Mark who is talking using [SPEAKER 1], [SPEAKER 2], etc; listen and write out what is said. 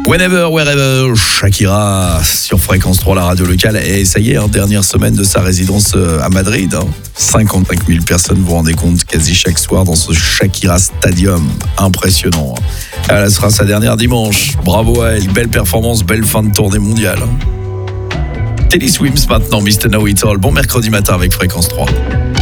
[SPEAKER 1] Whenever, wherever, Shakira sur Fréquence 3, la radio locale. Et ça y est, dernière semaine de sa résidence à Madrid. 55 000 personnes, vous vous rendez compte, quasi chaque soir dans ce Shakira Stadium. Impressionnant. Elle sera sa dernière dimanche. Bravo à elle, belle performance, belle fin de tournée mondiale. Teddy Swims maintenant, Mr. Know It All. Bon mercredi matin avec Fréquence 3.